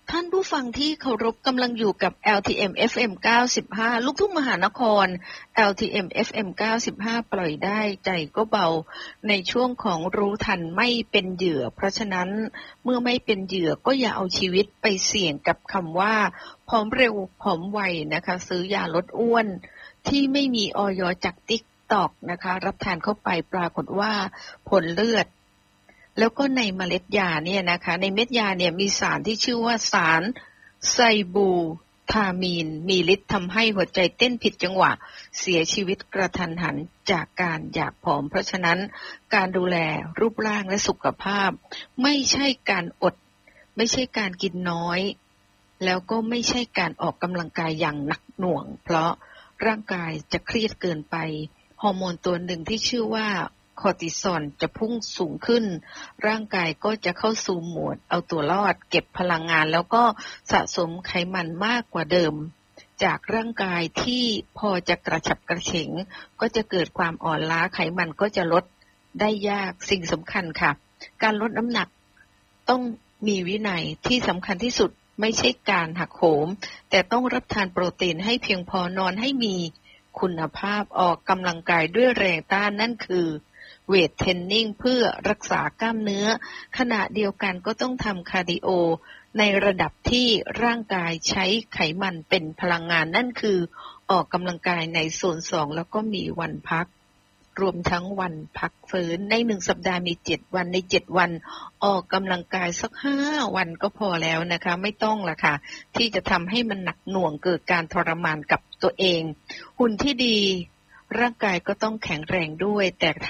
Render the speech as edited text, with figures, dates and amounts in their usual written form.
ท่านผู้ฟังที่เคารพกำลังอยู่กับ LTM FM 95 ลูกทุ่งมหานคร LTM FM 95 ปล่อยได้ใจก็เบาในช่วงของรู้ทันไม่เป็นเหยื่อเพราะฉะนั้นเมื่อไม่เป็นเหยื่อก็อย่าเอาชีวิตไปเสี่ยงกับคำว่าผอมเร็วผอมไวนะคะซื้อยาลดอ้วนที่ไม่มีอย.จากTikTokนะคะรับทานเข้าไปปรากฏว่าผลเลือดแล้วก็ในเมล็ดยาเนี่ยนะคะในเม็ดยาเนี่ยมีสารที่ชื่อว่าสารไซบูทามีนมีฤทธิ์ทำให้หัวใจเต้นผิดจังหวะเสียชีวิตกระทันหันจากการอยากผอมเพราะฉะนั้นการดูแลรูปร่างและสุขภาพไม่ใช่การอดไม่ใช่การกินน้อยแล้วก็ไม่ใช่การออกกำลังกายอย่างหนักหน่วงเพราะร่างกายจะเครียดเกินไปฮอร์โมนตัวหนึ่งที่ชื่อว่าคอร์ติซอลจะพุ่งสูงขึ้นร่างกายก็จะเข้าสู่โหมดเอาตัวรอดเก็บพลังงานแล้วก็สะสมไขมันมากกว่าเดิมจากร่างกายที่พอจะกระฉับกระเฉงก็จะเกิดความอ่อนล้าไขมันก็จะลดได้ยากสิ่งสำคัญค่ะการลดน้ำหนักต้องมีวินัยที่สำคัญที่สุดไม่ใช่การหักโหมแต่ต้องรับทานโปรตีนให้เพียงพอนอนให้มีคุณภาพออกกำลังกายด้วยแรงต้านนั่นคือเวทเทรนนิ่งเพื่อรักษากล้ามเนื้อขณะเดียวกันก็ต้องทำคาร์ดิโอในระดับที่ร่างกายใช้ไขมันเป็นพลังงานนั่นคือออกกำลังกายในโซน2แล้วก็มีวันพักรวมทั้งวันพักฟื้นใน1สัปดาห์มี7วันใน7วันออกกำลังกายสัก5วันก็พอแล้วนะคะไม่ต้องล่ะค่ะที่จะทำให้มันหนักหน่วงเกิดการทรมานกับตัวเองหุ่นที่ดีร่างกายก็ต้องแข็งแรงด้วยแต่